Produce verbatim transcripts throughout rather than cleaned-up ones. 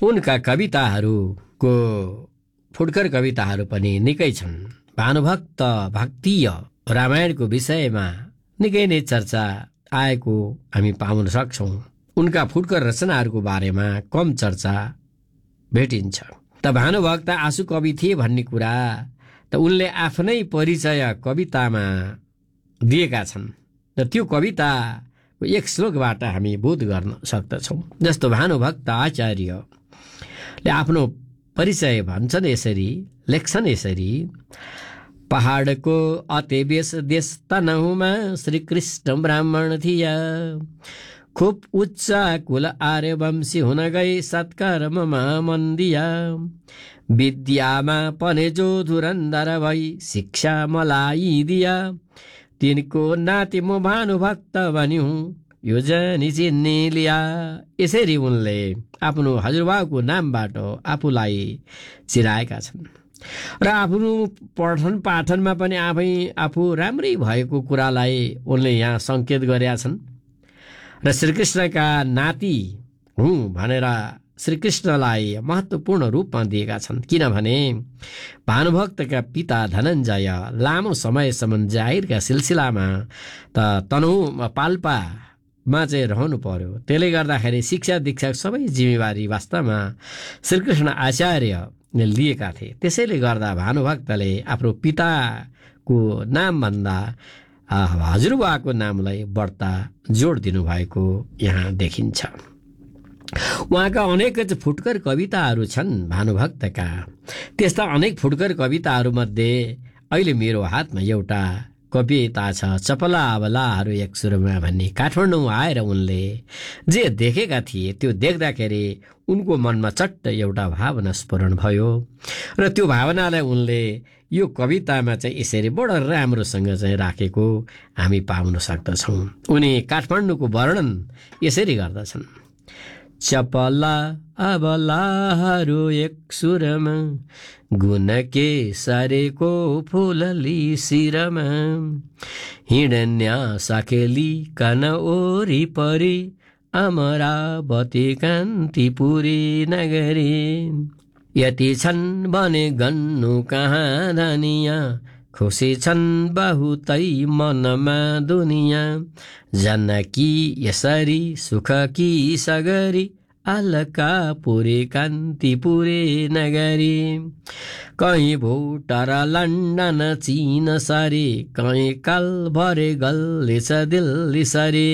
उनका कविताहरूको फुटकर कविताहरू पनि निकै छन्। भानुभक्त भक्तिय रामायणको विषयमा निकै नै चर्चा आएको हामी पाउन सक्छौँ। उनका फुटकर रचनाहरूको बारेमा कम चर्चा भेटिन्छ। त भानुभक्त आँसु कवि थिए भन्ने कुरा त उनले आफ्नै परिचय कवितामा दिएका छन् र त्यो कविताको एक श्लोकबाट हामी बोध गर्न सक्दछौँ। जस्तो भानुभक्त आचार्यले आफ्नो परिचय भन्छन् यसरी, लेख्छन् यसरी, पहाडको अति बेस देश तनहुमा श्रीकृष्ण ब्राह्मण थिया, खुब उच्च कुल आर्यवंशी हुन गई सत्कर्ममा मन दिया, विद्यामा पने जो धुरन्धर भई शिक्षा मलाई दिया, तिनको नाति म भानुभक्त बन्यौं यो जानी चिन्ने लिया। यसरी उनले आफ्नो हजुरबाउको नामबाट आफूलाई चिराएका छन् र आफ्नो पठन पाठनमा पनि आफै आफू राम्रै भएको कुरालाई उनले यहाँ सङ्केत गरेका छन् र श्रीकृष्णका नाति हुँ भनेर श्रीकृष्णलाई महत्त्वपूर्ण रूपमा दिएका छन्। किनभने भानुभक्तका पिता धनञ्जय लामो समयसम्म जाहिरका सिलसिलामा त तनहुँ पाल्पामा चाहिँ रहनु पर्यो। त्यसले गर्दाखेरि शिक्षा दीक्षा सबै जिम्मेवारी वास्तवमा श्रीकृष्ण आचार्यले लिएका थिए। त्यसैले गर्दा भानुभक्तले आफ्नो पिताको नामभन्दा हजुरबाको नामलाई बढ्ता जोड दिनुभएको यहाँ देखिन्छ। उहाँका अनेक फुटकर कविताहरू छन् भानुभक्तका। त्यस्ता अनेक फुटकर कविताहरूमध्ये अहिले मेरो हातमा एउटा कविता छ, चपला अबलाहरू एक सुरमा भन्ने। काठमाडौँ आएर उनले जे देखेका थिए त्यो देख्दाखेरि उनको मनमा चट्ट एउटा भावना स्फुरण भयो र त्यो भावनालाई उनले यो कवितामा चाहिँ यसरी बडो राम्रोसँग चाहिँ राखेको हामी पाउन सक्दछौँ। उनी काठमाडौँको वर्णन यसरी गर्दछन्, चपला अबलाहरू एक सुरमा गुण के सरेको फुलली शिरमा, हिँड्या साकेली कन ओरिपरि अमरावती कान्तिपुरी नगरी, यति छन् भने गन्नु कहाँ धनिया, खुसी छन् बहुतै मनमा दुनिया, जानकी यसरी सुख कि सगरी अलकापुरी कान्तिपुरी नगरी, कहीँ भुटर लन्डन चीन सरी, कहीँ कालभरे गल्ली छ दिल्ली सरी,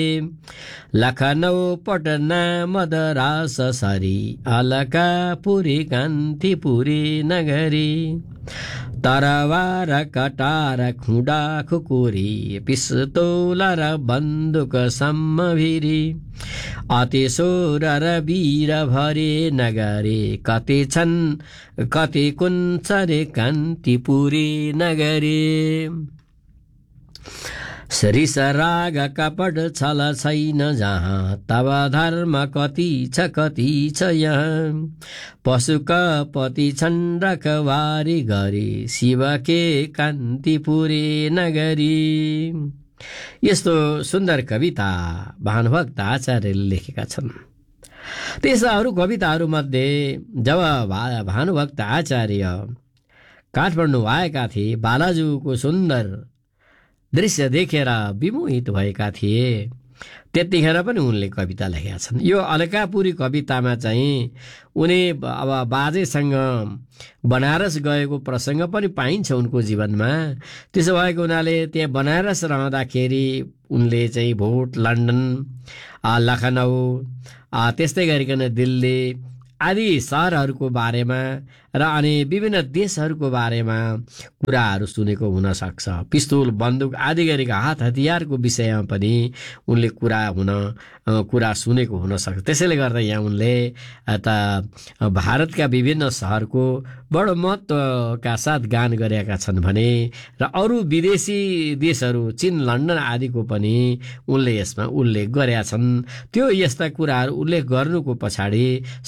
लखनऊ पटना मद्रास सरी अलकापुरी कान्तिपुरी नगरी, तरवार कटार खुडा खुकुरी पिस्तौल र बन्दुक सम्मभिरी, अति शूर र वीर भरे नगरी, कति छन् कति कुञ्च रे कान्तिपुरी नगरी, सरिस राग कपट छल छैन जहाँ, तब धर्म कति छ कति छ यहाँ, पशु कपति छन् रखवारी गरी, शिवके कान्तिपुरी नगरी। यस्तो सुन्दर कविता भानुभक्त आचार्यले लेखेका छन्। त्यस्ता अरू कविताहरूमध्ये जब भानुभक्त आचार्य काठमाडौँ आएका थिए, बालाजुको सुन्दर दृश्य देखेर विमोहित भएका थिए, त्यतिखेर पनि उनले कविता लेखेका छन्। यो अलकापुरी कवितामा चाहिँ उनी अब बाजेसँग बनारस गएको प्रसङ्ग पनि पाइन्छ उनको जीवनमा। त्यसो भएको हुनाले त्यहाँ बनारस रहँदाखेरि उनले चाहिँ भोट, लन्डन, लखनऊ, त्यस्तै गरिकन दिल्ली आदि सहरहरूको बारेमा र अनि विभिन्न देशहरूको बारेमा कुराहरू सुनेको हुन सक्छ। पिस्तुल, बन्दुक आदि गरेका हात हतियारको विषयमा पनि उनले कुरा हुन कुरा सुनेको हुन सक्छ। त्यसैले गर्दा यहाँ उनले त भारतका विभिन्न सहरको बडो महत्त्वका साथ गान गरेका छन् भने र अरू विदेशी देशहरू चीन, लन्डन आदिको पनि उनले यसमा उल्लेख गरेका छन्। त्यो यस्ता कुराहरू उल्लेख गर्नुको पछाडि सम्भवतः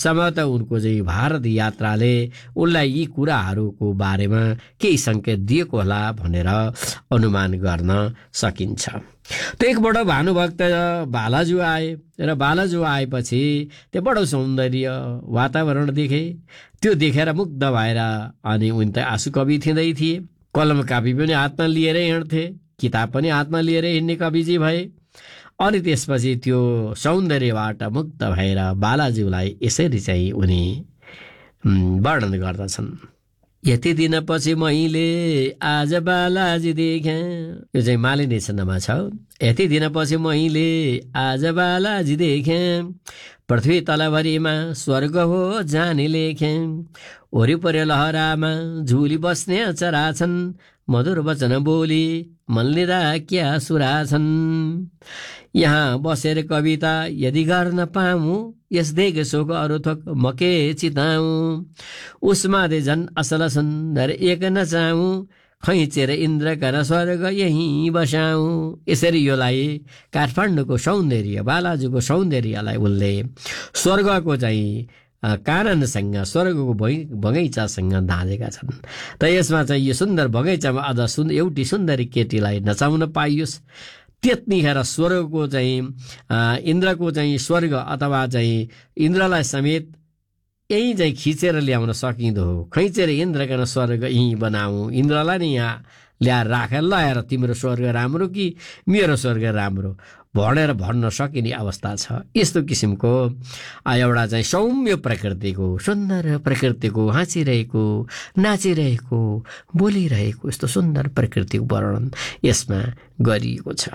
उनको चाहिँ भारत यात्राले उनलाई यी कुराहरूको बारेमा केही सङ्केत दिएको होला भनेर अनुमान गर्न सकिन्छ। त्यो एकपल्ट भानुभक्त बालाजु आए र बालाजु आएपछि त्यो बडो सौन्दर्य वातावरण देखे। त्यो देखेर मुग्ध भएर अनि उनी त आँसु कवि थिँदै थिए। कलम कापी पनि हातमा लिएरै हिँड्थे, किताब पनि हातमा लिएरै हिँड्ने कविजी भए। अनि त्यसपछि त्यो सौन्दर्यबाट मुग्ध भएर बालाजुलाई यसरी चाहिँ उनी वर्णन गर्दछन्। यति दिनपछि मैले आज बालाजी देखेँ, यो चाहिँ मालिनी छन्दमा छ। यति दिनपछि मैले आज बालाजी देखेँ, पृथ्वी तलभरिमा स्वर्ग हो जाने लेखेँ। वरिपरि लहरामा झुली बस्ने चरा छन्, मधुर वचन बोली मनलिँदा क्या सुरा छन्। यहाँ बसेर कविता यदि गर्न पाऊँ, यस देख शोक अरू थोक म के चिताऊँ। उसमा दे झन् असल सुन्दर एक नचाऊँ, खैचेर इन्द्रका र स्वर्ग यहीँ बसाऊँ। यसरी योलाई काठमाडौँको सौन्दर्य, बालाजुको सौन्दर्यलाई उनले स्वर्गको चाहिँ काननसँग, स्वर्गको बगैँचासँग दाँजेका छन्। त यसमा चाहिँ यो सुन्दर बगैँचामा अझ सुन् एउटी सुन्दरी केटीलाई नचाउन पाइयोस्, त्यतिखेर स्वर्गको चाहिँ इन्द्रको चाहिँ स्वर्ग अथवा चाहिँ इन्द्रलाई समेत यही चाहिँ खिचेर ल्याउन सकिँदो हो। खैचेर इन्द्रका स्वर्ग यहीँ बनाऊ, इन्द्रलाई नै यहाँ ल्याएर राखेर लगाएर तिम्रो स्वर्ग राम्रो कि मेरो स्वर्ग राम्रो भनेर भन्न सकिने अवस्था छ। यस्तो किसिमको एउटा चाहिँ सौम्य प्रकृतिको, सुन्दर प्रकृतिको, हाँसिरहेको, नाचिरहेको, बोलिरहेको यस्तो सुन्दर प्रकृतिको वर्णन यसमा गरिएको छ।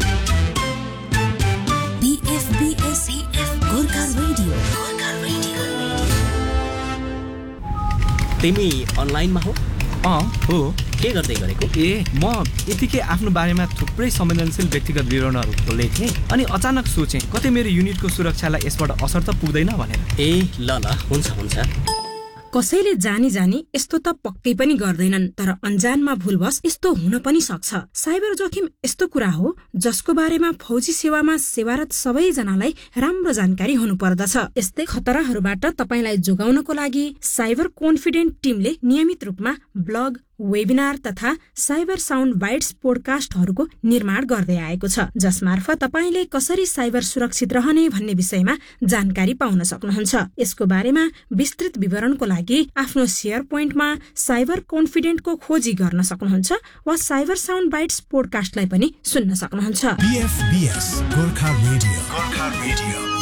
तिमी अनलाइनमा हो? अँ हो। के गर्दै गरेको? ए म यतिकै आफ्नो बारेमा थुप्रै संवेदनशील व्यक्तिगत विवरणहरू खोल्दै थिएँ, अनि अचानक सोचेँ कतै मेरो युनिटको सुरक्षालाई यसबाट असर त पुग्दैन भनेर। ए ल ल हुन्छ हुन्छ। कसैले जानी जानी यस्तो त पक्कै पनि गर्दैनन्, तर अन्जानमा भुलवश यस्तो हुन पनि सक्छ। साइबर जोखिम यस्तो कुरा हो जसको बारेमा फौजी सेवामा सेवारत सबैजनालाई राम्रो जानकारी हुनु पर्दछ। यस्तै खतराहरूबाट तपाईलाई जोगाउनको लागि साइबर कन्फिडेन्ट टिमले नियमित रूपमा ब्लग, वेबिनार तथा साइबर साउन्ड बाइट्स पोडकास्टहरूको निर्माण गर्दै आएको छ, जसमार्फत तपाईले कसरी साइबर सुरक्षित रहने भन्ने विषयमा जानकारी पाउन सक्नुहुन्छ। यसको बारेमा विस्तृत विवरणको लागि आफ्नो शेयर पोइन्टमा साइबर कन्फिडेन्टको खोजी गर्न सक्नुहुन्छ वा साइबर साउन्ड बाइट्स पोडकास्टलाई पनि सुन्न सक्नुहुन्छ। B F B S Gorkha radio, Gorkha radio